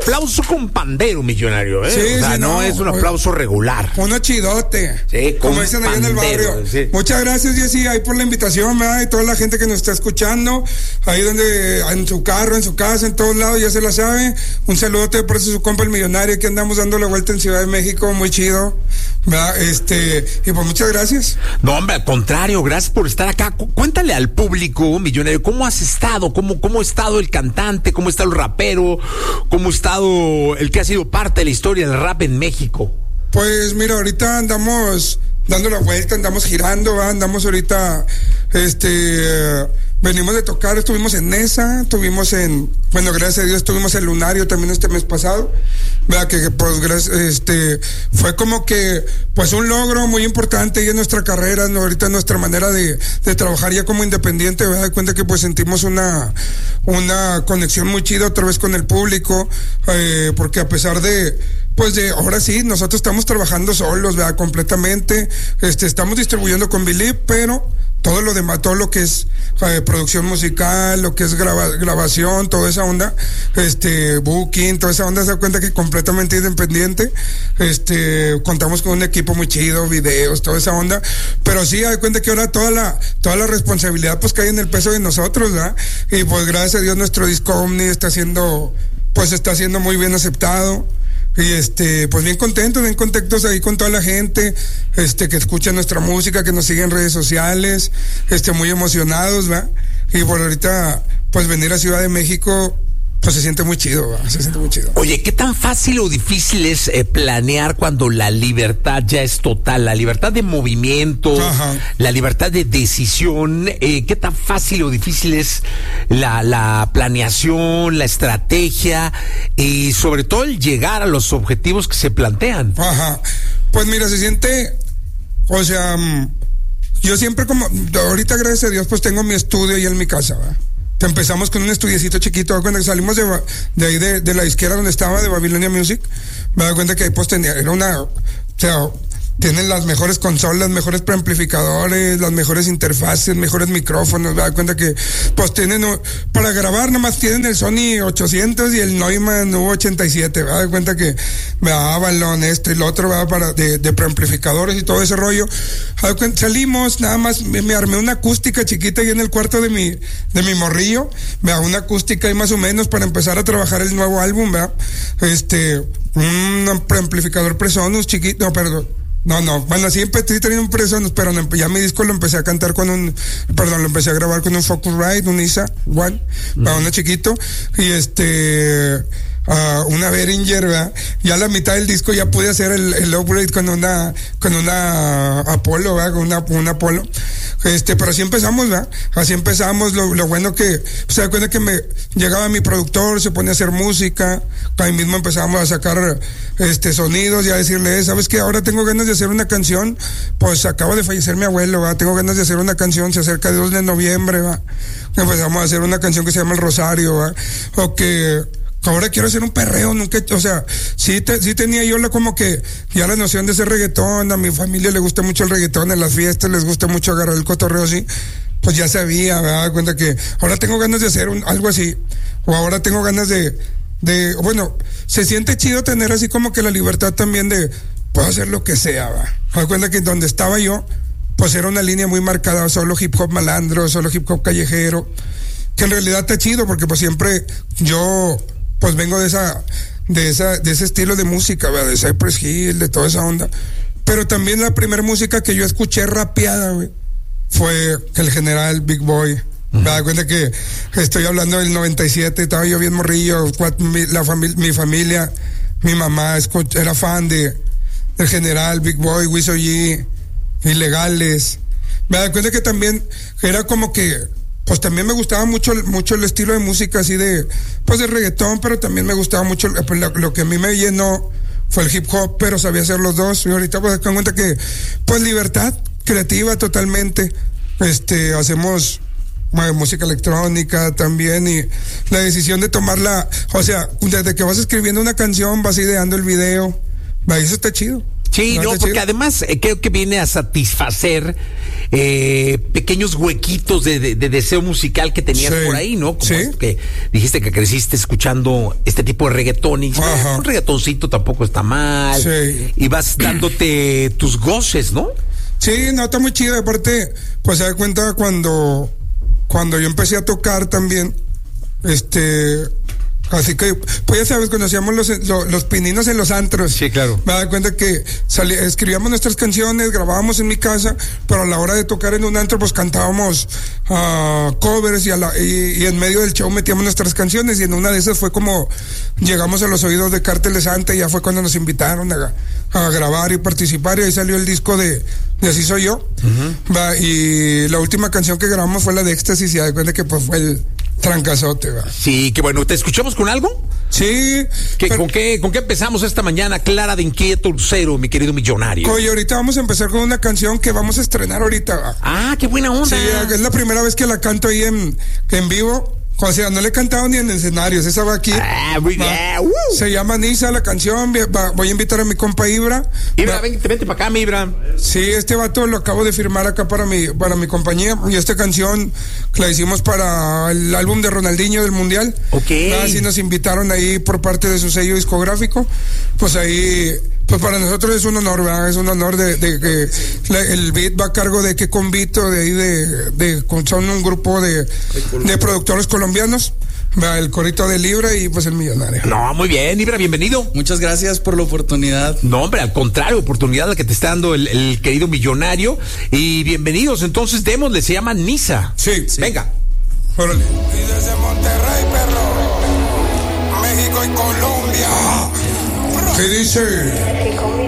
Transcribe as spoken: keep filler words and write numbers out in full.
aplauso con pandero, millonario, ¿eh? Sí, o sea, sí, no, no, es un aplauso regular. Uno chidote. Sí, como dicen allá en el barrio. Sí. Muchas gracias, Jessy, ahí por la invitación, ¿verdad? Y toda la gente que nos está escuchando, ahí donde, en su carro, en su casa, en todos lados, ya se la sabe. Un saludote por eso su compa el millonario, que andamos dando la vuelta en Ciudad de México, muy chido, ¿verdad? Este, y pues muchas gracias. No, hombre, al contrario, gracias por estar acá. Cu- Cuéntale al público, millonario, ¿cómo has estado? ¿Cómo, cómo ha estado el cantante? ¿Cómo está el rapero? ¿Cómo ha estado el que ha sido parte de la historia del rap en México? Pues mira, ahorita andamos dando la vuelta, andamos girando, ¿verdad? Andamos ahorita, este, eh, venimos de tocar, estuvimos en Nesa, estuvimos en, bueno, gracias a Dios estuvimos en Lunario también este mes pasado, ¿verdad? Que pues gracias, este, fue como que, pues un logro muy importante ya en nuestra carrera, ¿no? Ahorita nuestra manera de, de trabajar ya como independiente, ¿verdad? De cuenta que pues sentimos una, una conexión muy chida otra vez con el público, eh, porque a pesar de, pues de, ahora sí, nosotros estamos trabajando solos, ¿verdad? Completamente, este, estamos distribuyendo con Believe, pero todo lo demás, todo lo que es eh, producción musical, lo que es graba, grabación, toda esa onda, este, booking, toda esa onda, se da cuenta que completamente independiente, este, contamos con un equipo muy chido, videos, toda esa onda, pero sí, da cuenta que ahora toda la, toda la responsabilidad pues cae en el peso de nosotros, ¿verdad? Y pues gracias a Dios nuestro disco Omni está siendo, pues está siendo muy bien aceptado. Y este, pues bien contentos, bien contentos ahí con toda la gente, este, que escucha nuestra música, que nos sigue en redes sociales, este, muy emocionados, ¿va? Y por ahorita, pues venir a Ciudad de México, pues se siente muy chido, ¿va? Se siente muy chido. Oye, ¿qué tan fácil o difícil es eh, planear cuando la libertad ya es total? La libertad de movimiento, Ajá. la libertad de decisión, eh, ¿qué tan fácil o difícil es la, la planeación, la estrategia y sobre todo el llegar a los objetivos que se plantean? Ajá. Pues mira, se siente, o sea, yo siempre como, ahorita gracias a Dios pues tengo mi estudio ahí en mi casa, ¿va? Empezamos con un estudiecito chiquito, cuando salimos de, de ahí de, de la izquierda donde estaba, de Babilonia Music, me doy cuenta que ahí pues tenía, era una, o sea, tienen las mejores consolas, mejores preamplificadores, las mejores interfaces, mejores micrófonos, me doy cuenta que pues tienen, para grabar nomás tienen el Sony ochocientos y el Neumann U ochenta y siete, me doy cuenta que me daba Avalon, esto y lo otro, ¿verdad? Para de, de preamplificadores y todo ese rollo. Salimos, nada más me, me armé una acústica chiquita ahí en el cuarto de mi, de mi morrillo, me da una acústica ahí más o menos para empezar a trabajar el nuevo álbum, ¿verdad? Este, un preamplificador Presonus chiquito, no, perdón. No, no, bueno, sí, sí tenía un Presonus, pero no, ya mi disco lo empecé a cantar con un, perdón, lo empecé a grabar con un Focusrite, un I S A One, mm. para uno chiquito, y este, uh, una Behringer, ¿verdad? Ya a la mitad del disco ya pude hacer el, el upgrade con una, con una Apollo, ¿verdad? Con una, una Apollo. Este, pero así empezamos, ¿verdad? Así empezamos, lo, lo bueno que, se da cuenta que me llegaba mi productor, se ponía a hacer música, ahí mismo empezamos a sacar, este, sonidos y a decirle, ¿sabes qué? Ahora tengo ganas de hacer una canción, pues acaba de fallecer mi abuelo, ¿verdad? Tengo ganas de hacer una canción, se acerca el dos de noviembre, ¿verdad? Empezamos a hacer una canción que se llama El Rosario, ¿verdad? O que, ahora quiero hacer un perreo, nunca, o sea, sí, te, sí tenía yo la, como que ya la noción de hacer reggaetón, a mi familia le gusta mucho el reggaetón, en las fiestas les gusta mucho agarrar el cotorreo así, pues ya sabía, me daba cuenta que ahora tengo ganas de hacer un, algo así, o ahora tengo ganas de, de, bueno, se siente chido tener así como que la libertad también de, puedo hacer lo que sea, va. Me doy cuenta que donde estaba yo, pues era una línea muy marcada, solo hip hop malandro, solo hip hop callejero, que en realidad está chido, porque pues siempre yo, pues vengo de esa, de esa, de ese estilo de música, ¿verdad? De Cypress Hill, de toda esa onda. Pero también la primera música que yo escuché rapeada, güey, fue el General Big Boy. Uh-huh. Me da cuenta que estoy hablando del noventa y siete, estaba yo bien morrillo, mi, la fami- mi familia, mi mamá escuch- era fan de del General Big Boy, Wiso G, Ilegales. Me da cuenta que también era como que, pues también me gustaba mucho, mucho el estilo de música así de, pues de reggaetón, pero también me gustaba mucho, pues lo, lo que a mí me llenó fue el hip hop, pero sabía hacer los dos. Y ahorita pues me doy cuenta que, pues libertad creativa totalmente. Este, hacemos bueno, música electrónica también, y la decisión de tomarla, o sea, desde que vas escribiendo una canción, vas ideando el video, va, eso está chido. Sí, no, está porque chido. además eh, creo que viene a satisfacer eh, pequeños huequitos de, de, de deseo musical que tenías Sí. por ahí, ¿no? Como Sí. que dijiste que creciste escuchando este tipo de reggaetón y dijiste, Ajá. "Ah, un reggaetoncito tampoco está mal". Sí. Y vas dándote tus goces, ¿no? Sí, no, está muy chido. Aparte, pues se da cuenta cuando, cuando yo empecé a tocar también, este, así que, pues ya sabes, conocíamos los, los, los pininos en los antros. Sí, claro. Me da cuenta que salí, escribíamos nuestras canciones, grabábamos en mi casa, pero a la hora de tocar en un antro, pues cantábamos uh, covers y, a la, y, y en medio del show metíamos nuestras canciones, y en una de esas fue como llegamos a los oídos de Cártel de Santa, y ya fue cuando nos invitaron a, a grabar y participar, y ahí salió el disco de, de Así Soy Yo. Uh-huh. Va, y la última canción que grabamos fue la de Éxtasis, y ya de cuenta que pues fue el trancazote, va. Sí, que bueno, ¿te escuchamos con algo? Sí. ¿Qué, pero, ¿con, qué, ¿Con qué empezamos esta mañana? Clara de Inquieto Cero, mi querido millonario. Oye, ahorita vamos a empezar con una canción que vamos a estrenar ahorita, va. Ah, qué buena onda. Sí, es la primera vez que la canto ahí en, en vivo. O sea, no le he cantado ni en escenarios, esa va aquí. Ah, muy bien. Uh. Se llama Nisa la canción, va, voy a invitar a mi compa Ibra. Ibra, va, vente, vente para acá, mi Ibra. Sí, este vato lo acabo de firmar acá para mi, para mi compañía, y esta canción la hicimos para el álbum de Ronaldinho del Mundial. Ok. Así nos invitaron ahí por parte de su sello discográfico, pues ahí... Pues para nosotros es un honor, ¿verdad? Es un honor de, de que la, el beat va a cargo de Que Convito, de ahí de, de, son un grupo de, de productores colombianos, ¿verdad? El corito de Libra y pues el millonario. No, muy bien, Ibra, bienvenido. Muchas gracias por la oportunidad. No, hombre, al contrario, oportunidad la que te está dando el, el querido millonario. Y bienvenidos, entonces démosle, se llama Nisa. Sí, sí. Venga. Órale. Y desde Monterrey, perro, México y Colombia. ¿Qué dice?